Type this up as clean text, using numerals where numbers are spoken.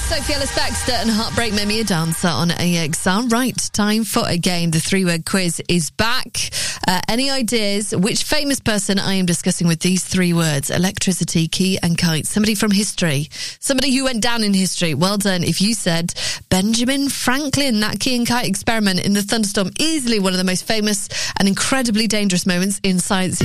Sophie Ellis-Bextor and Heartbreak Made Me a Dancer on AXR. Right, time for a game. The 3-word quiz is back. Any ideas which famous person I am discussing with these 3 words? Electricity, key and kite. Somebody from history. Somebody who went down in history. Well done. If you said Benjamin Franklin, that key and kite experiment in the thunderstorm, easily one of the most famous and incredibly dangerous moments in science